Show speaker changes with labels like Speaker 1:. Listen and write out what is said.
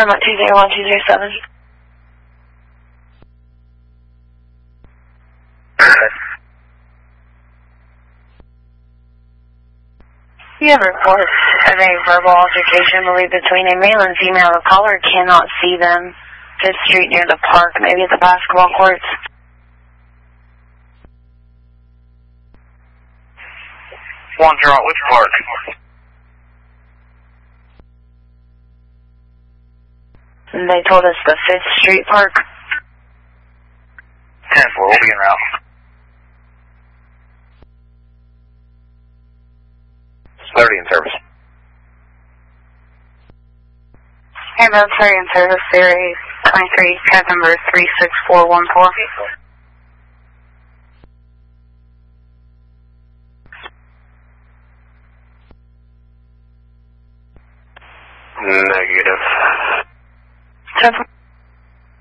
Speaker 1: Paramount 201-207. You have a report of a verbal altercation believed between a male and female. The caller cannot see them. 5th Street near the park, maybe at the basketball courts.
Speaker 2: Which park?
Speaker 1: And they told us the 5th Street Park.
Speaker 2: 10-4, we'll be en route. It's 30 in service.
Speaker 1: Hey, military in service, Series 23, cab number 36414.
Speaker 2: Negative.